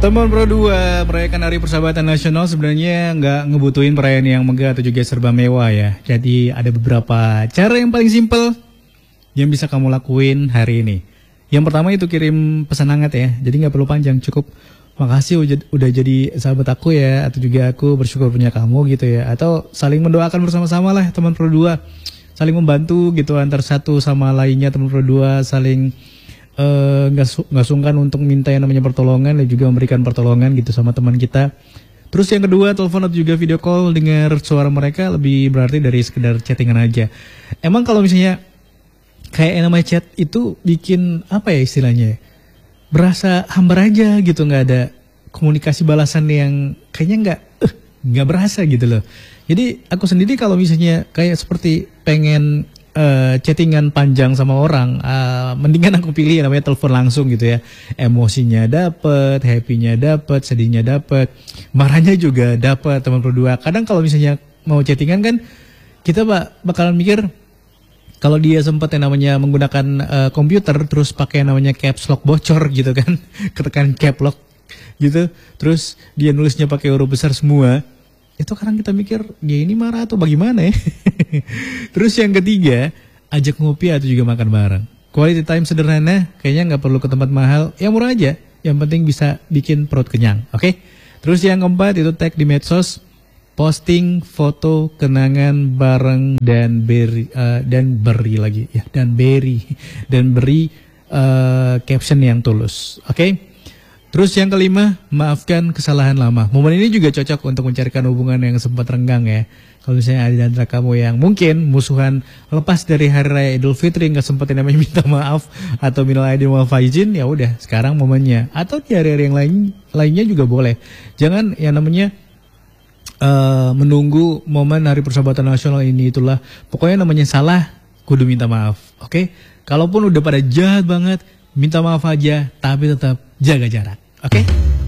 Teman Pro 2 merayakan Hari Persahabatan Nasional sebenarnya nggak ngebutuhin perayaan yang megah atau juga serba mewah ya. Jadi ada beberapa cara yang paling simpel yang bisa kamu lakuin hari ini. Yang pertama itu kirim pesan hangat ya. Jadi nggak perlu panjang, cukup makasih udah jadi sahabat aku ya, atau juga aku bersyukur punya kamu gitu ya. Atau saling mendoakan bersama-sama lah teman Pro 2. Saling membantu gitu antar satu sama lainnya teman Pro 2, saling nggak sungkan untuk minta yang namanya pertolongan dan juga memberikan pertolongan gitu sama teman kita. Terus yang kedua, telepon atau juga video call, dengar suara mereka lebih berarti dari sekedar chattingan aja. Emang kalau misalnya kayak yang namanya chat itu bikin apa ya istilahnya, berasa hambar aja gitu, nggak ada komunikasi balasan yang kayaknya nggak berasa gitu loh. Jadi aku sendiri kalau misalnya kayak seperti pengen chattingan panjang sama orang, mendingan aku pilih namanya telepon langsung gitu ya. Emosinya dapet, happy-nya dapet, sedihnya dapet, marahnya juga dapet teman berdua. Kadang kalau misalnya mau chattingan kan kita bakalan mikir kalau dia sempat yang namanya menggunakan komputer terus pakai yang namanya caps lock bocor gitu kan, ketekan cap lock gitu, terus dia nulisnya pakai huruf besar semua. Itu kadang kita mikir dia ini marah atau bagaimana ya. Terus yang ketiga, ajak ngopi atau juga makan bareng. Quality time sederhana, kayaknya nggak perlu ke tempat mahal, yang murah aja. Yang penting bisa bikin perut kenyang, oke? Terus yang keempat itu tag di medsos, posting foto kenangan bareng dan beri caption yang tulus, oke? Terus yang kelima, maafkan kesalahan lama. Momen ini juga cocok untuk mencarikan hubungan yang sempat renggang ya. Kalau misalnya ada di antara kamu yang mungkin musuhan lepas dari Hari Raya Idul Fitri nggak sempat namanya minta maaf atau minal aidin wal faizin, ya udah sekarang momennya. Atau di hari-hari yang lainnya juga boleh. Jangan yang namanya menunggu momen Hari Persahabatan Nasional ini itulah. Pokoknya namanya salah, kudu minta maaf. Oke? Kalaupun udah pada jahat banget, minta maaf aja, tapi tetap jaga jarak. Oke?